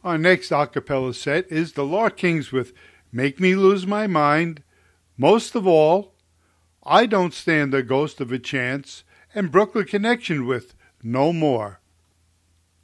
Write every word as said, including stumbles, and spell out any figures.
Our next a cappella set is the Lark Kings with Make Me Lose My Mind, Most of All, I Don't Stand the Ghost of a Chance, and Brooklyn Connection with No More.